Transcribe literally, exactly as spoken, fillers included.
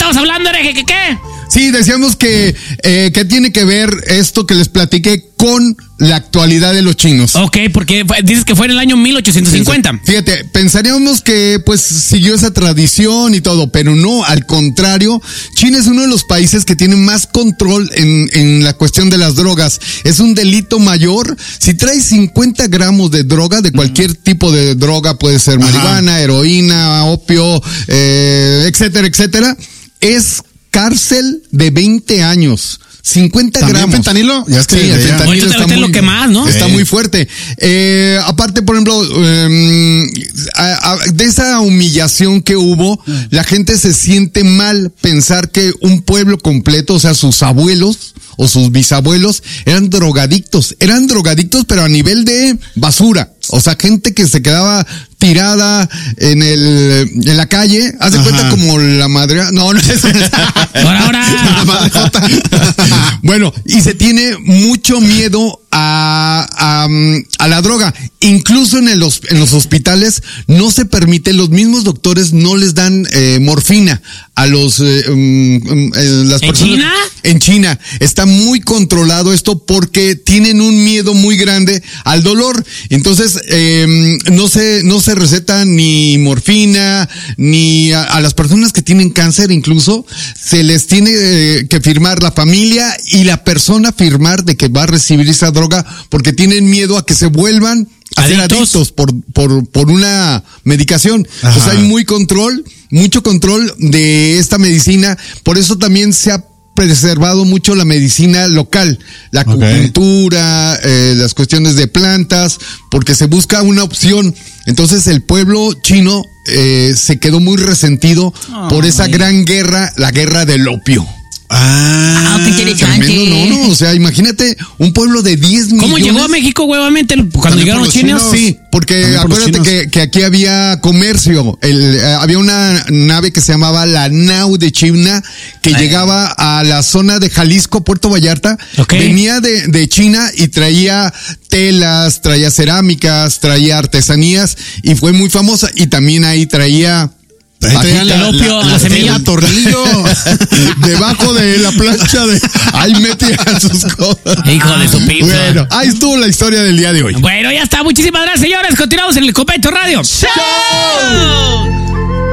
estamos hablando, hereje? ¿Qué qué? Sí, decíamos que, eh, que tiene que ver esto que les platiqué con la actualidad de los chinos. Ok, porque dices que fue en el año mil ochocientos cincuenta. Fíjate, pensaríamos que pues siguió esa tradición y todo, pero no, al contrario, China es uno de los países que tiene más control en, en la cuestión de las drogas. Es un delito mayor. Si traes cincuenta gramos de droga, de cualquier mm. tipo de droga, puede ser marihuana, heroína, opio, eh, etcétera, etcétera, es cárcel de veinte años. cincuenta gramos. ¿Fentanilo? Ya es que sí, el fentanilo está muy, lo que más, ¿no? Está sí. muy fuerte. Eh, aparte, por ejemplo, eh, a, a, de esa humillación que hubo, la gente se siente mal pensar que un pueblo completo, o sea, sus abuelos o sus bisabuelos, eran drogadictos. Eran drogadictos, pero a nivel de basura. O sea, gente que se quedaba tirada en el en la calle, haz de cuenta como la madre, no, no es ahora, ahora. La madrejota. Bueno, y se tiene mucho miedo a, a, a la droga. Incluso en, el, en los hospitales no se permite, los mismos doctores no les dan eh, morfina a los eh, um, eh, las ¿En personas. China? En China. Está muy controlado esto porque tienen un miedo muy grande al dolor. Entonces, eh, no se, no se receta ni morfina, ni a, a las personas que tienen cáncer incluso, se les tiene eh, que firmar la familia y la persona firmar de que va a recibir esa droga porque tienen miedo a que se vuelvan a ser adictos por, por, por una medicación. Ajá. Pues hay muy control, mucho control de esta medicina. Por eso también se ha preservado mucho la medicina local, la okay. acupuntura, eh, las cuestiones de plantas, porque se busca una opción. Entonces el pueblo chino eh, se quedó muy resentido oh, por esa gran guerra, la guerra del opio. Ah, qué interesante. Tremendo, no, no, o sea, imagínate un pueblo de diez millones. ¿Cómo llegó a México huevamente cuando llegaron los chinos? Sí, porque acuérdate que, que aquí había comercio, el, eh, había una nave que se llamaba la Nau de China, que Ay. llegaba a la zona de Jalisco, Puerto Vallarta, okay. venía de, de China y traía telas, traía cerámicas, traía artesanías y fue muy famosa y también ahí traía... Ahí traían el opio, la, la, la semilla, el tornillo debajo de la plancha de ahí metían sus cosas. Hijo de su pipa. Bueno, ahí estuvo la historia del día de hoy. Bueno, ya está. Muchísimas gracias, señores. Continuamos en el Copeto Radio. ¡Show!